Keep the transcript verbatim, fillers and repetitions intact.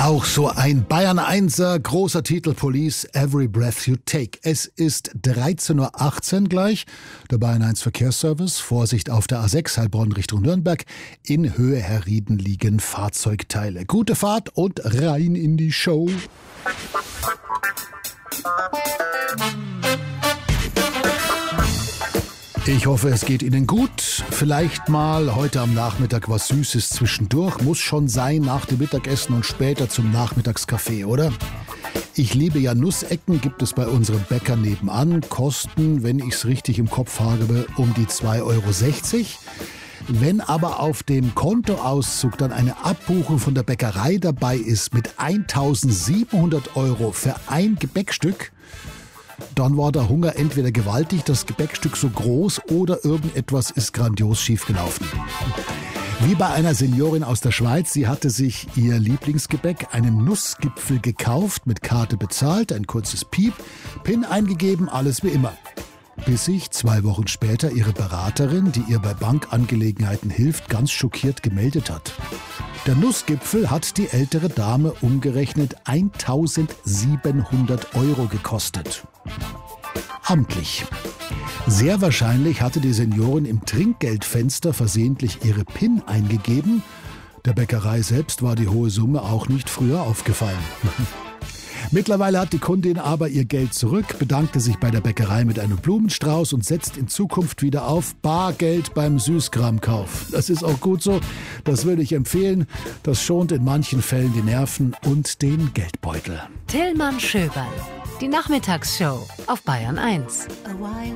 Auch so ein Bayern Einser, großer Titel Police, Every Breath You Take. Es ist dreizehn Uhr achtzehn gleich, der Bayern eins Verkehrsservice. Vorsicht auf der A sechs, Heilbronn Richtung Nürnberg. In Höhe Herrieden liegen Fahrzeugteile. Gute Fahrt und rein in die Show. Ich hoffe, es geht Ihnen gut. Vielleicht mal heute am Nachmittag was Süßes zwischendurch. Muss schon sein nach dem Mittagessen und später zum Nachmittagskaffee, oder? Ich liebe ja Nussecken, gibt es bei unserem Bäcker nebenan. Kosten, wenn ich es richtig im Kopf habe, um die zwei Euro sechzig. Wenn aber auf dem Kontoauszug dann eine Abbuchung von der Bäckerei dabei ist mit eintausendsiebenhundert Euro für ein Gebäckstück, dann war der Hunger entweder gewaltig, das Gebäckstück so groß oder irgendetwas ist grandios schiefgelaufen. Wie bei einer Seniorin aus der Schweiz, sie hatte sich ihr Lieblingsgebäck, einen Nussgipfel gekauft, mit Karte bezahlt, ein kurzes Piep, PIN eingegeben, alles wie immer. Bis sich zwei Wochen später ihre Beraterin, die ihr bei Bankangelegenheiten hilft, ganz schockiert gemeldet hat. Der Nussgipfel hat die ältere Dame umgerechnet eintausendsiebenhundert Euro gekostet. Amtlich. Sehr wahrscheinlich hatte die Seniorin im Trinkgeldfenster versehentlich ihre PIN eingegeben. Der Bäckerei selbst war die hohe Summe auch nicht früher aufgefallen. Mittlerweile hat die Kundin aber ihr Geld zurück, bedankte sich bei der Bäckerei mit einem Blumenstrauß und setzt in Zukunft wieder auf Bargeld beim Süßkramkauf. Das ist auch gut so, das würde ich empfehlen. Das schont in manchen Fällen die Nerven und den Geldbeutel. Tillmann Schöberl, die Nachmittagsshow auf Bayern eins.